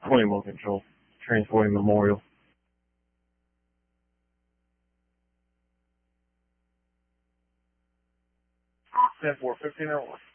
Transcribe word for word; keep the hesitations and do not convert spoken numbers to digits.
twenty-one control, transporting Memorial. ten four, fifteen oh one.